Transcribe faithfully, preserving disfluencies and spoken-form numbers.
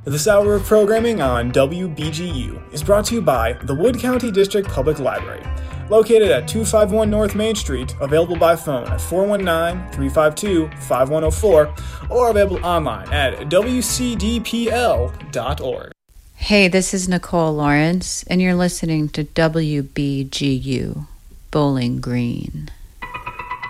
This hour of programming on W B G U is brought to you by the Wood County District Public Library, located at two fifty-one North Main Street, available by phone at four one nine, three five two, five one zero four, or available online at w c d p l dot org. Hey, this is Nicole Lawrence, and you're listening to W B G U, Bowling Green.